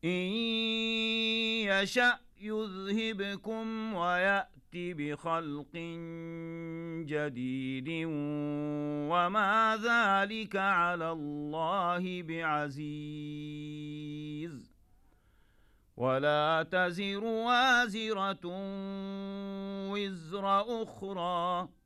إن يشأ يذهبكم ويأت بخلق جديد وما ذلك على الله بعزيز. ولا تزر وازرة وزر أخرى